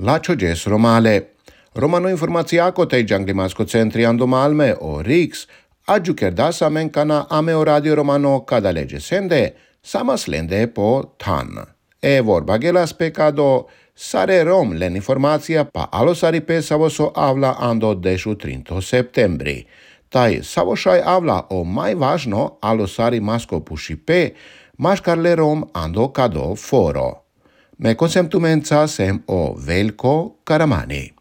Lačođes Romale. Romano informacijako te Džanglimansko centri Ando Malme o Riks, adjuker da samenkana ame o radio Romano kada leđe sende, sama slende po tan. Vorbagelas pekado sare rom len informacija pa alo sari pe savoso avla ando dešu 30 septembri. Taj savošaj avla o maj važno alo sari masko puši pe, maškarle rom ando kado foro. Me konsemtumenca sem o Veljko Karamani.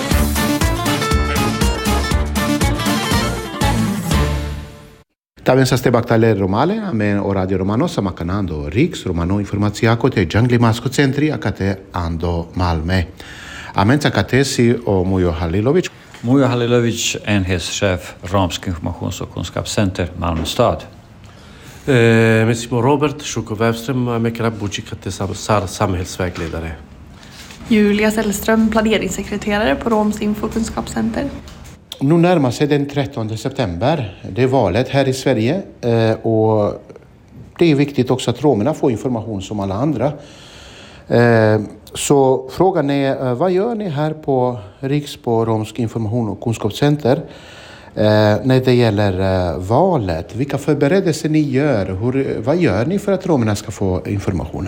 Taven sa ste baktale Romale, ame o Radio Romano sama kanando Riks, Romano informacijako te Džanglimansko centri akate Ando Malme. Amenca katesi o Mujo Halilović. Mujo Halilović, enhetschef Romsk informations- och kunskapscenter Malmö stad. Med Robert Schuko Webström med Karabuchi kate samhällsvägledare. Julia Sällström, planeringssekreterare på Roms Info- och kunskapscenter. Nu närmar sig den 13 september. Det är valet här i Sverige och det är viktigt också att romerna får information som alla andra. Så frågan är, vad gör ni här på Riks på Romsk information- och kunskapscenter när det gäller valet? Vilka förberedelser ni gör? Vad gör ni för att romerna ska få informationen?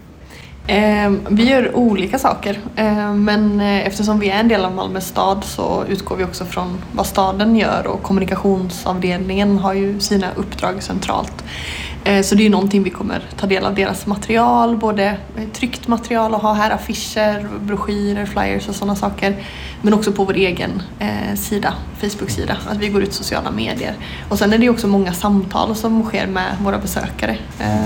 Vi gör olika saker, men eftersom vi är en del av Malmö stad så utgår vi också från vad staden gör, och kommunikationsavdelningen har ju sina uppdrag centralt. Så det är ju någonting vi kommer ta del av deras material, både tryckt material och ha här affischer, broschyrer, flyers och sådana saker, men också på vår egen sida, Facebook-sida, att vi går ut sociala medier. Och sen är det ju också många samtal som sker med våra besökare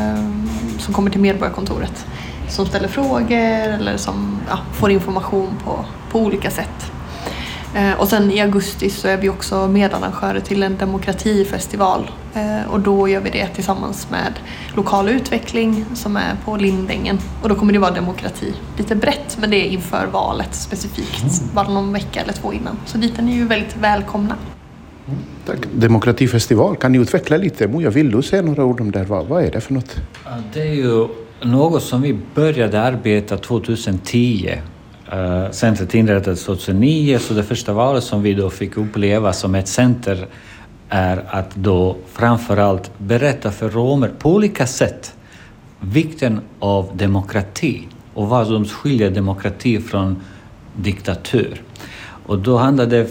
som kommer till Medborgarkontoret, som ställer frågor eller som får information på olika sätt. Och sen i augusti så är vi också medarrangörer till en demokratifestival, och då gör vi det tillsammans med lokal utveckling som är på Lindängen, och då kommer det vara demokrati lite brett, men det är inför valet specifikt, bara någon vecka eller 2 innan, så dit är ni ju väldigt välkomna. Tack. Demokratifestival, kan ni utveckla lite? Moja, vill du säga några ord om det? Vad är det för något? Det är ju något som vi började arbeta 2010. Centret inrättades 2009, så det första valet som vi då fick uppleva som ett center är att då framförallt berätta för romer på olika sätt vikten av demokrati och vad som skiljer demokrati från diktatur. Och då handlade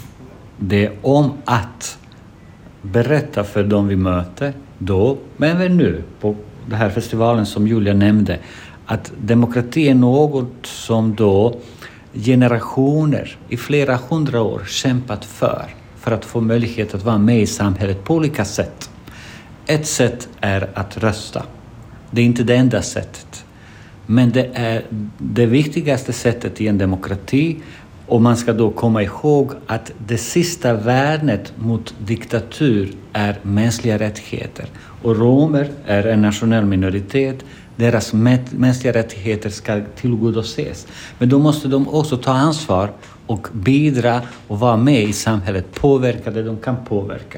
det om att berätta för dem vi möter då, men även nu på den här festivalen som Julia nämnde, att demokrati är något som då generationer i flera 100 år kämpat för att få möjlighet att vara med i samhället på olika sätt. Ett sätt är att rösta. Det är inte det enda sättet, men det är det viktigaste sättet i en demokrati. Och man ska då komma ihåg att det sista värnet mot diktatur är mänskliga rättigheter. Och romer är en nationell minoritet. Deras mänskliga rättigheter ska tillgodoses. Men då måste de också ta ansvar och bidra och vara med i samhället, påverka det de kan påverka.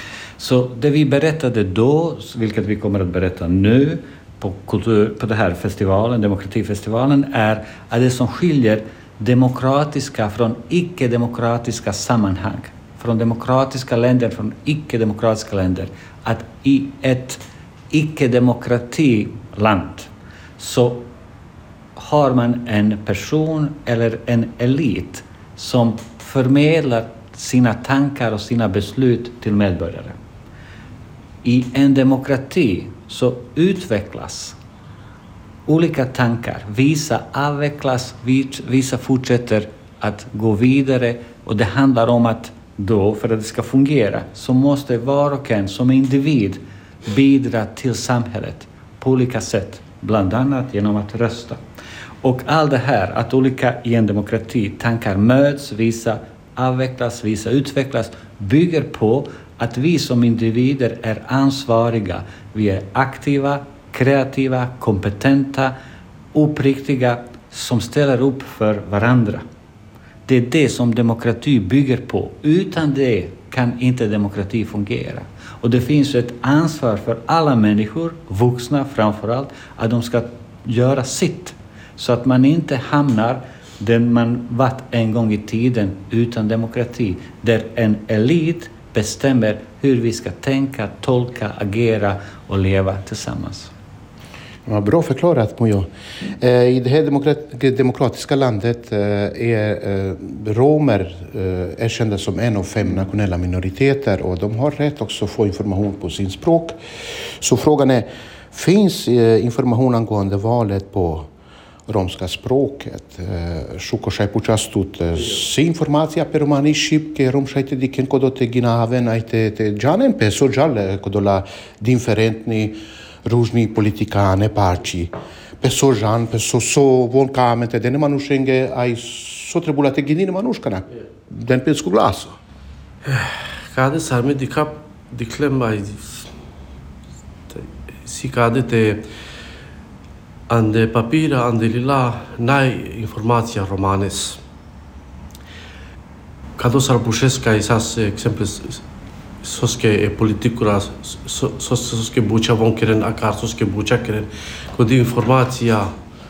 Så det vi berättade då, vilket vi kommer att berätta nu på den här festivalen, demokratifestivalen, är att det som skiljer demokratiska från icke-demokratiska sammanhang, från demokratiska länder, från icke-demokratiska länder, att i ett icke-demokratiland så har man en person eller en elit som förmedlar sina tankar och sina beslut till medborgare. I en demokrati så utvecklas olika tankar, vissa avvecklas, vissa fortsätter att gå vidare, och det handlar om att då, för att det ska fungera, så måste var och en som individ bidra till samhället på olika sätt, bland annat genom att rösta. Och allt det här, att olika i en demokrati tankar möts, vissa avvecklas, vissa utvecklas, bygger på att vi som individer är ansvariga. Vi är aktiva, kreativa, kompetenta, uppriktiga, som ställer upp för varandra. Det är det som demokrati bygger på. Utan det kan inte demokrati fungera. Och det finns ett ansvar för alla människor, vuxna framförallt, att de ska göra sitt. Så att man inte hamnar där man varit en gång i tiden utan demokrati, där en elit bestämmer hur vi ska tänka, tolka, agera och leva tillsammans. Ja, bra förklarat, Mojo. I det här demokratiska landet är romer erkända som en av 5 nationella minoriteter och de har rätt också att få information på sin språk. Så frågan är, finns information angående valet på romska språket? Šuko šai počastut si informacija pe romani šipke, rom šai te diken kodo te ginaven, ai te džanen pe social kodola diferentni różni politikane parci. Pe sojan, pe so vonkamente, de ne manušenge, ai so trebula te ginine manuškana. Den pe sku glaso. Kade sarme diklem ai si kade te ande papira, ande lila, nai informacija romanes. Kado sarbušeska isas exemples soske politikura, soske buča von keren akar, soske buča keren, kod informacija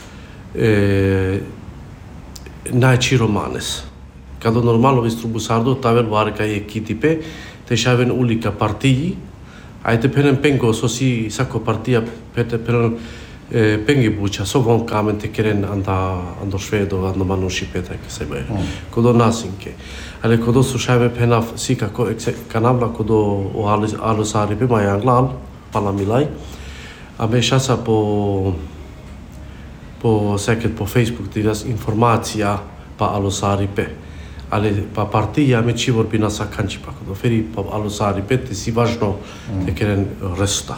najči romanes. Kado normalno distribusardo taver varka je kitipe, te shaven ulika partiji, ajte penen pengo sosi sako partija penen pengi buča, so von kamen te keren ando švedo, ando manuši peta ke se bai. Kodo nasinke. Ale kodo su šajme pena sika kanamla kodo o alusari pe mai anglal, palamilai. A me šasa po seket po Facebook tiras informacija pa alusari pe. Ale pa partija me či vorbi na sakanči pa kodo feri pa alusari pe te si važno te keren resta.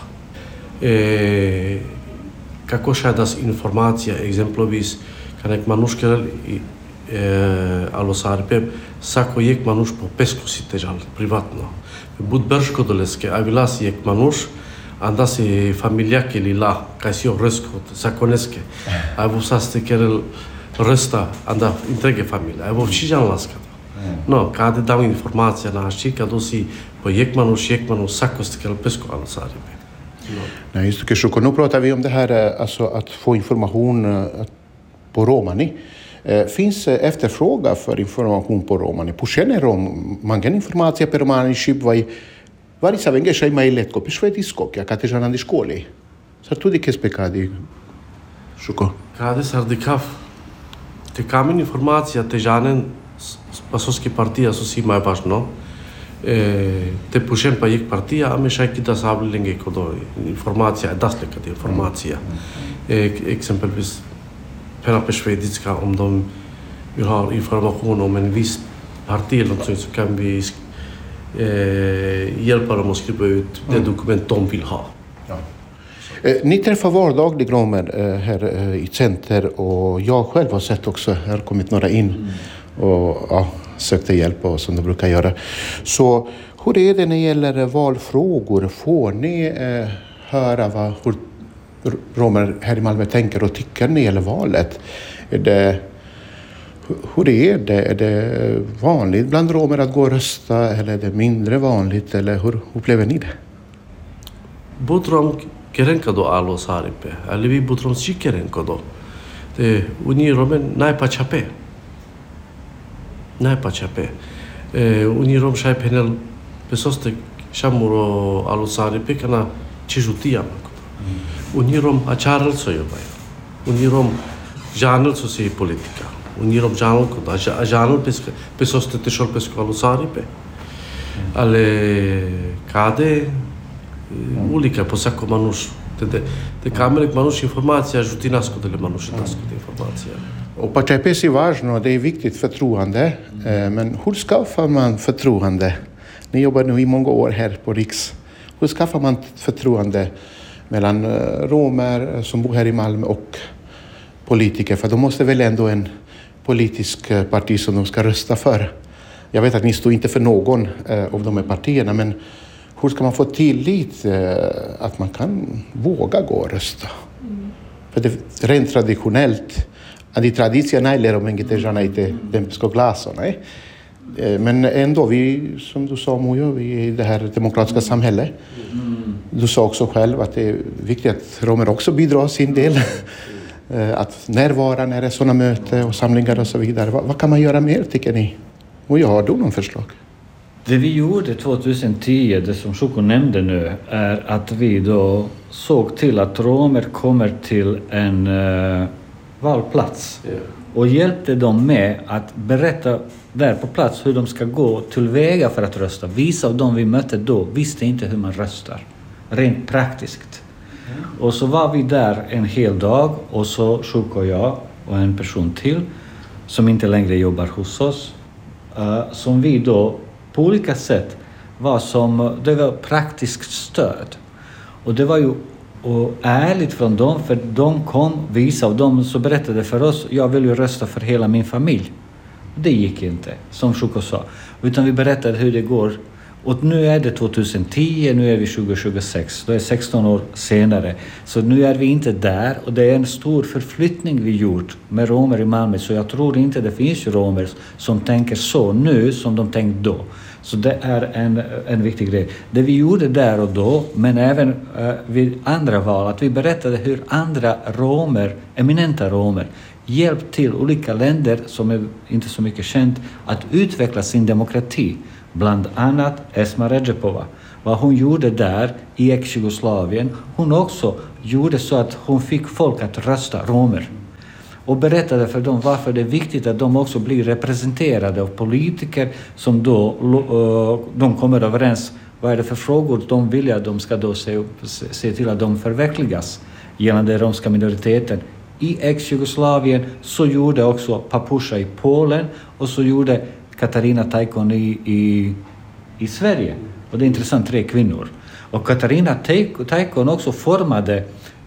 Kako šadas informacija, exemplovis, kanek manuškel alusari pe, sako jek manuš po pesku si težal, privatno. Bud brško doleske, a vilas jek manuš, anda si familjake li la, kaj si jo reskot, zakoneske. A evo saste kerel resta, anda intrege familija, evo včiđan laskata. No, kade dam informacija naši, kado si po jek manuš, sako ste kerel pesku alusari pe. Nej, just det. Så nu pratar vi om det här, alltså att få information på romani. Finns efterfrågan för information på romani? Pušene rom, mangen informacija per romani šip vari sa venge šai mai letko, pe švedi skokja, kate žanandi školi. Sar tudi kes pekadi, Šuko? Kade sar dikav, te kamen informacija te žanen pasoske partija su si mai važno. Te pušem pa jek partija, a me šaj kita sablenge kodo informacija, dasle kad informacija. Exempelvis pera pe šveditska, om de vill ha information om en viss parti eller något så kan vi hjälpa dem att skriva ut det dokument de vill ha. Ja. Ni träffar vardaglig romer här i center och jag själv har sett också, här har kommit några in och sökte hjälp och som de brukar göra. Så hur är det när det gäller valfrågor? Får ni höra hur romer här i Malmö tänker och tycker när det gäller valet? Hur är det? Är det vanligt bland romer att gå och rösta eller är det mindre vanligt? Eller hur upplever ni det? Butrom kerenkado alo saripe, ali vi butrom si kerenkado. Te uni romen najpachape. Uni rom šaj penel pesoste šamuro alo saripe kana čižutija. Uni rom ačaral so jo bai. Uni rom žanal so si politika. Uni rom žanal kod žanal pesoste te šol pesko alo saripe. Ale kade ulika po sako manuš. Te kamerek manuš informacija žuti nasko dele manuš nasko te informacija. Och partipes är važno, det är viktigt förtroende. Men hur skaffar man förtroende? Ni jobbar nu i många år här på Riks. Hur skaffar man förtroende mellan romer som bor här i Malmö och politiker? För de måste väl ändå en politisk parti som de ska rösta för. Jag vet att ni står inte för någon av de här partierna, men hur ska man få tillit att man kan våga gå och rösta? För det rent traditionellt, di tradiția n-ai le romenghi te janaite dempesko glaso, nej? Men ändå, vi, som du sa Mojo, vi är i det här demokratiska samhället. Du sa också själv att det är viktigt att romer också bidrar sin del. att närvara när det är sådana möten och samlingar och så vidare. Vad kan man göra mer tycker ni? Och jag har då någon förslag. Det vi gjorde 2010, det som Shuko nämnde nu, är att vi då såg till att romer kommer till en valplats och hjälpte dem med att berätta där på plats hur de ska gå tillväga för att rösta. Vissa av dem vi mötte då visste inte hur man röstar, rent praktiskt. Och så var vi där en hel dag och så Shuko och jag och en person till som inte längre jobbar hos oss, som vi då på olika sätt det var praktiskt stöd. Och det var ju ärligt från dem, för de kom, vissa av dem så berättade för oss, jag vill ju rösta för hela min familj. Det gick inte, som Shuko sa. Utan vi berättade hur det går. Och nu är det 2010, nu är vi 2026, då är 16 år senare. Så nu är vi inte där och det är en stor förflyttning vi gjort med romer i Malmö. Så jag tror inte det finns romer som tänker så nu som de tänkte då. Så det är en viktig grej. Det vi gjorde där och då, men även vid andra val, att vi berättade hur andra romer, eminenta romer, hjälpt till olika länder som är inte så mycket känt att utveckla sin demokrati. Bland annat Esma Redžepova. Vad hon gjorde där i ex-Jugoslavien, hon också gjorde så att hon fick folk att rösta romer. Och berättade för dem varför det är viktigt att de också blir representerade av politiker som då de kommer överens. Vad är det för frågor de vill att de ska då se till att de förverkligas gällande romska minoriteten. I ex-Jugoslavien så gjorde också Papusha i Polen och så gjorde Katarina Taikon i Sverige. Och det är intressant, 3 kvinnor. Och Katarina Taikon också formade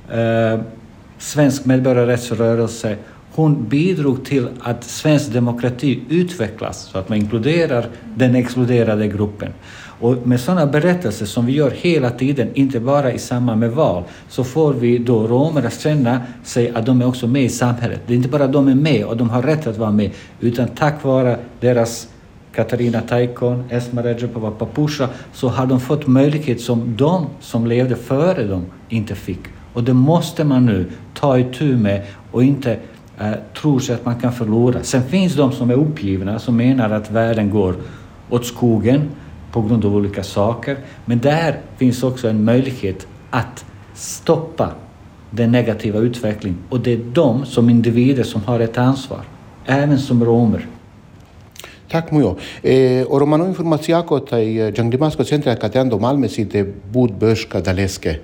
svensk medborgarrättsrörelse. Hon bidrog till att svensk demokrati utvecklas så att man inkluderar den exkluderade gruppen. Och med sådana berättelser som vi gör hela tiden, inte bara i samband med val, så får vi då romer att känna sig att de är också med i samhället. Det är inte bara de är med och de har rätt att vara med, utan tack vare deras Katarina Taikon, Esma Redžepova, Papusha, så har de fått möjlighet som de som levde före dem inte fick. Och det måste man nu ta itu med och inte tro sig att man kan förlora. Sen finns de som är uppgivna, som menar att världen går åt skogen på grund av olika saker. Men där finns också en möjlighet att stoppa den negativa utvecklingen. Och det är de som individer som har ett ansvar, även som romer. Tack Mujo. O romano informațiako tai Džanglimasko centre Kateando Malmö side bud böška daleske.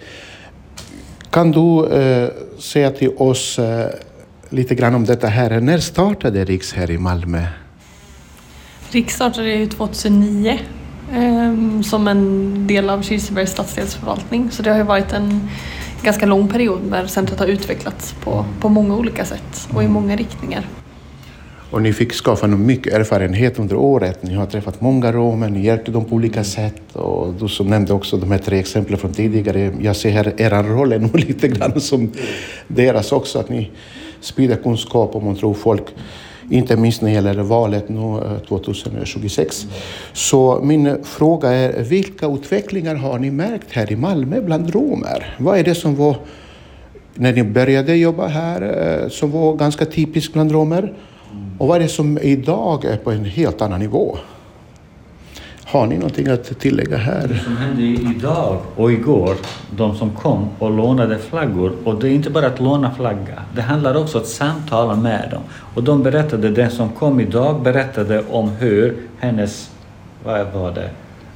Kan du säga till oss lite grann om detta här? När startade Riks här i Malmö? Riks startade ju 2009 som en del av Kirsebergs stadsdelsförvaltning. Så det har ju varit en ganska lång period där centret har utvecklats på många olika sätt och i många riktningar. Och ni fick skaffa mycket erfarenhet under året. Ni har träffat många romer, ni hjälpte dem på olika sätt. Och du som nämnde också de här 3 exemplen från tidigare. Jag ser här era roller nog lite grann som deras också. Att ni sprider kunskap om man tror folk, inte minst när det gäller valet nu 2026. Så min fråga är, vilka utvecklingar har ni märkt här i Malmö bland romer? Vad är det som var, när ni började jobba här, som var ganska typiskt bland romer? Och vad är det som idag är på en helt annan nivå? Har ni någonting att tillägga här? Det som hände idag och igår, de som kom och lånade flaggor. Och det är inte bara att låna flagga. Det handlar också om att samtala med dem. Och de berättade, den som kom idag berättade om hur hennes, vad var det?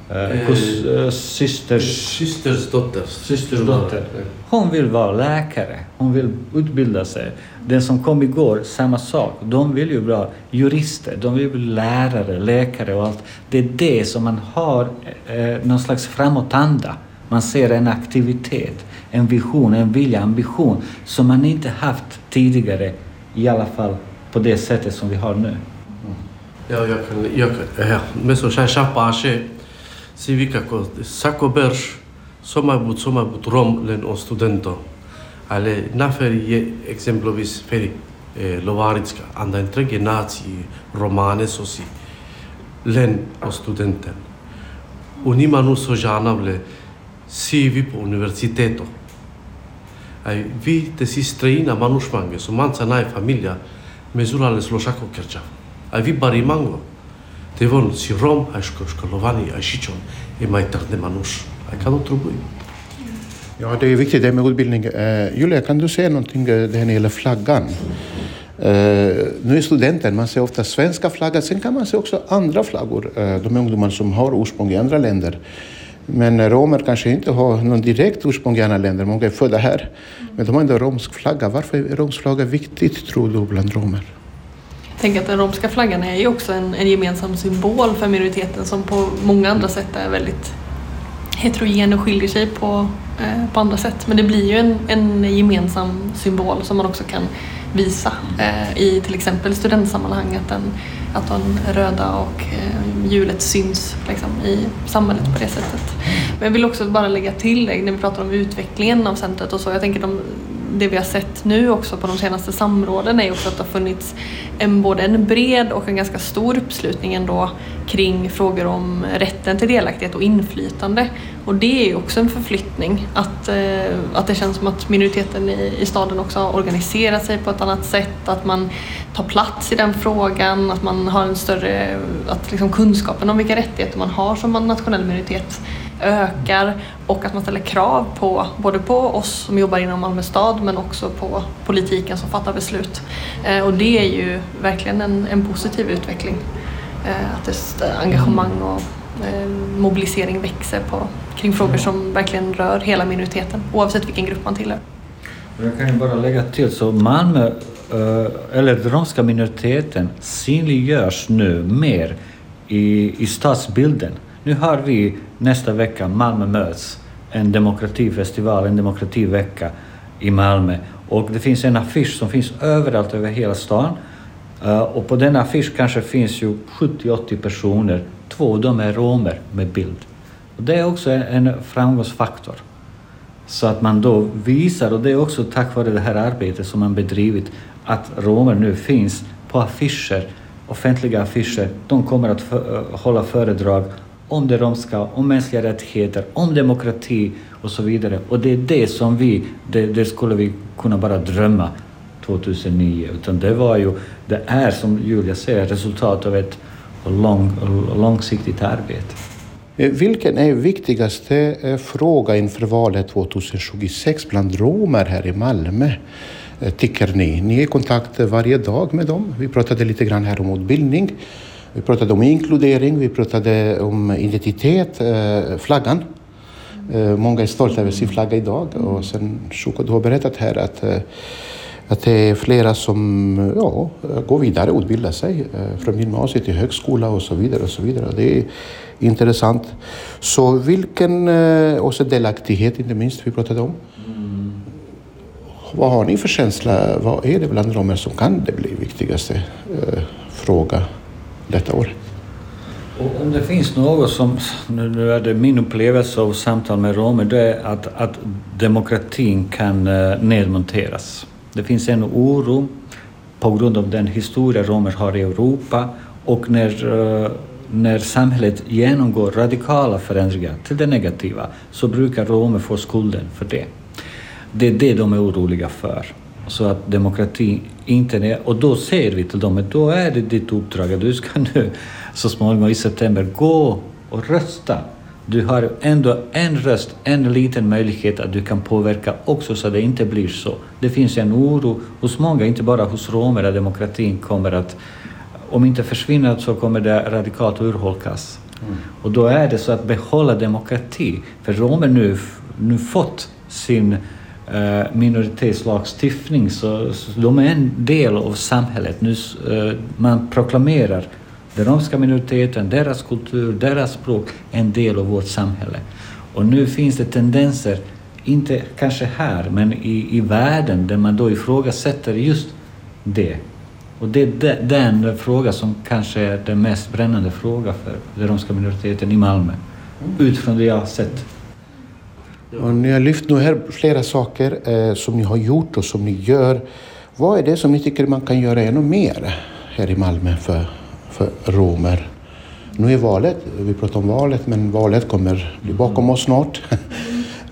Systers dotter. Hon vill vara läkare. Hon vill utbilda sig. Den som kom igår, samma sak. De vill ju vara jurister. De vill bli lärare, läkare och allt. Det är det som man har någon slags framåtanda. Man ser en aktivitet, en vision, en vilja, ambition som man inte haft tidigare, i alla fall på det sättet som vi har nu. Jag med så här Sivi kako sako berš somabut rom len o studento. Ale naferi exemplovis feri Lovaritska anda entrege nazi romanes osi len o studenten. Unima nu so janavle sivi po universiteto. Vi tesi străina manușmange, sumanța n-ai familia, mezurale sloșaco kerja. Vi barimango. Te von si rom, ai školovani, ai šičon, i mai tarde manuš. Kan de tro på? Ja, det är viktigt det med utbildning. Julia, kan du säga någonting det här när det gäller flaggan? Nu är studenten, man ser ofta svenska flaggan, sen kan man se också andra flaggor. De ungdomar som har ursprung i andra länder. Men romer kanske inte har någon direkt ursprung i andra länder, många är födda här. Men de har ändå romsk flagga. Varför är romsk flagga viktigt, tror du, bland romer? Jag tänker att den romska flaggan är ju också en gemensam symbol för minoriteten som på många andra sätt är väldigt heterogen och skiljer sig på andra sätt. Men det blir ju en gemensam symbol som man också kan visa i till exempel studentsammanhang, att den röda och hjulet syns liksom, i samhället på det sättet. Men jag vill också bara lägga till när vi pratar om utvecklingen av centret och så. Jag tänker det vi har sett nu också på de senaste samråden är också att det har funnits både en bred och en ganska stor uppslutning ändå kring frågor om rätten till delaktighet och inflytande. Och det är ju också en förflyttning, att det känns som att minoriteten i staden också har organiserat sig på ett annat sätt, att man tar plats i den frågan, att man har en större, att liksom kunskapen om vilka rättigheter man har som en nationell minoritet ökar, och att man ställer krav både på oss som jobbar inom Malmö stad men också på politiken som fattar beslut. Och det är ju verkligen en positiv utveckling. Att engagemang och mobilisering växer kring frågor som verkligen rör hela minoriteten, oavsett vilken grupp man tillhör. Jag kan ju bara lägga till så Malmö, eller den romska minoriteten synliggörs nu mer i stadsbilden. Nu har vi nästa vecka Malmö möts, en demokratifestival, en demokrativecka i Malmö. Och det finns en affisch som finns överallt över hela stan. Och på den affisch kanske finns ju 70-80 personer. 2 av dem är romer med bild. Och det är också en framgångsfaktor. Så att man då visar, och det är också tack vare det här arbetet som man bedrivit, att romer nu finns på affischer, offentliga affischer. De kommer att hålla föredrag om det romska, om mänskliga rättigheter, om demokrati och så vidare. Och det är det som det skulle vi kunna bara drömma 2009. Utan det är som Julia säger, resultat av ett långsiktigt arbete. Vilken är viktigaste fråga inför valet 2026 bland romer här i Malmö, tycker ni? Ni är i kontakt varje dag med dem. Vi pratade lite grann här om utbildning. Vi pratade om inkludering, vi pratade om identitet, flaggan. Många är stolta över sin flagga idag. Och sen Shuko, du har berättat här att det är flera som går vidare och utbildar sig från gymnasiet till högskola och så vidare och så vidare. Det är intressant. Så vilken också delaktighet inte minst vi pratade om. Vad har ni för känsla? Vad är det bland romer som kan det bli viktigaste fråga detta år? Och om det finns något som, nu är det min upplevelse av samtal med romer, det är att demokratin kan nedmonteras. Det finns en oro på grund av den historia romer har i Europa, och när samhället genomgår radikala förändringar till det negativa så brukar romer få skulden för det. Det är det de är oroliga för. Så att demokrati inte är, och då säger vi till dem att då är det ditt uppdrag att du ska nu så småningom i september gå och rösta. Du har ändå en röst, en liten möjlighet att du kan påverka också så att det inte blir så. Det finns en oro hos många, inte bara hos romer, att demokratin kommer att, om inte försvinna så kommer det radikalt urholkas. Och då är det så att behålla demokrati. För romer nu fått sin minoritetslagstiftning, så de är en del av samhället. Nu man proklamerar den romska minoriteten, deras kultur, deras språk, en del av vårt samhälle. Och nu finns det tendenser, inte kanske här, men i världen, där man då ifrågasätter just det. Och det är den fråga som kanske är den mest brännande fråga för den romska minoriteten i Malmö. Utifrån det jag har sett. Och ni har lyft nu här flera saker som ni har gjort och som ni gör. Vad är det som ni tycker man kan göra ännu mer här i Malmö för romer? Nu är valet, vi pratar om valet, men valet kommer bli bakom oss snart.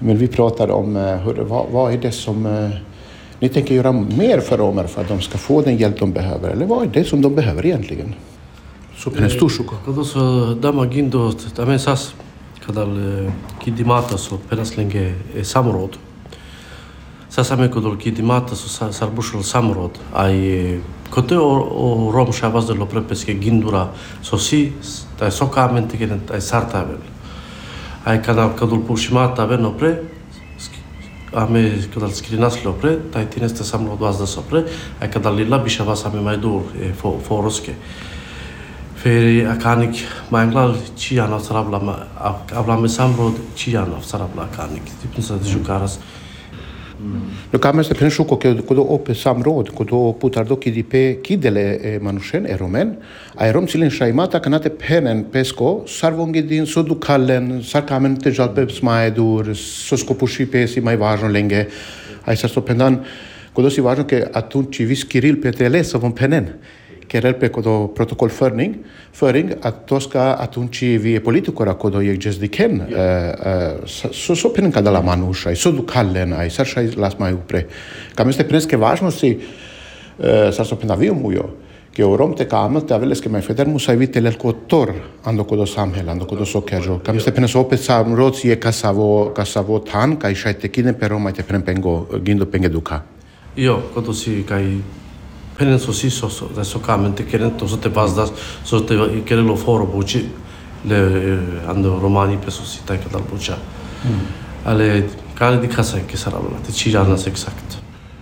Men vi pratade om vad är det som ni tänker göra mer för romer för att de ska få den hjälp de behöver? Eller vad är det som de behöver egentligen? Så en stor suko. Когда со дама гиндо, аме сас кадал кидимата со перасленге самрод. Сасаме кодол кидимата со сарбушол самрод. Ай коте о ром шаваз дело препеске гиндура соси та сокаменте кен та сартавел. Ай кадол пушимата вено пре ame kadal skrinas lopre tai tineste samrod vazda sopre ai kadal lilla bishavas ame maidur foroske feri akanik manglal chiana sarabla avlame samrod chiana sarabla akanik tipnsa jukaras Lo kameste penshuko kodo ope samrod kodo putardo kidipe kidele manushen romen ai rom silen shaimata kanate penen pesko sarvongedin sodukallen sarkamen te jalbe smaidur soskopushi pesi mai važno lenge ai sa stopendan kodo si važno ke atunci vis Kirill PTL så von penen kerel pe kodo protokol föring att då ska atunci vi politikora kodo jag just diken so penen kadala manusha so dukallen ai sa shai las mai upre kameste preske važno si sa stopendan vi mujo que orom te kamat te aveles que mai feder musavite el kotor ando kodo samhel ando kodo sokejo kameste penes opet sam roci e kasavo tan kai shaite kine pero mai te pengo gindo pengeduka io kodo si kai penen sosi so da socamente keren to so te vazdas so te keren lo foro buci le ando romani peso si tai kadal bucia ale kale di casa che sarà te cirana exact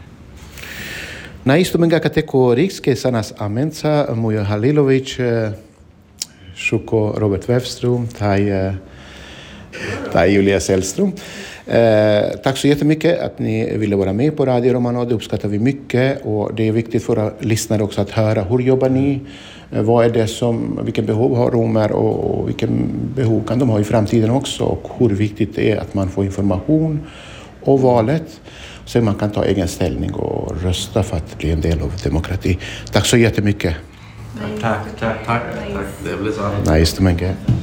Na isto menga kateko rikske sanas amenca Mujo Halilović Shuko Robert Wefström tai Julia Sällström. Tack så jättemycket att ni ville vara med på Radio Romano. Det uppskattar vi mycket och det är viktigt för våra lyssnare också att höra hur jobbar ni? Vad är det vilken behov har romer och vilken behov kan de ha i framtiden också och hur viktigt det är att man får information och valet så man kan ta egen ställning och rösta för att bli en del av demokrati. Tack så jättemycket. Tack. Det blir så. Nice to meet you.